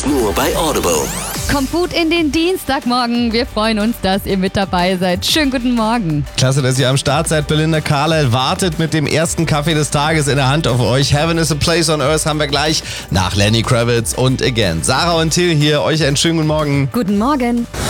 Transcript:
Jetzt nur bei Audible. Kommt gut in den Dienstagmorgen. Wir freuen uns, dass ihr mit dabei seid. Schönen guten Morgen. Klasse, dass ihr am Start seid. Belinda Carlisle wartet mit dem ersten Kaffee des Tages in der Hand auf euch. Heaven is a place on earth haben wir gleich nach Lenny Kravitz und Again. Sarah und Till hier, euch einen schönen guten Morgen. Guten Morgen.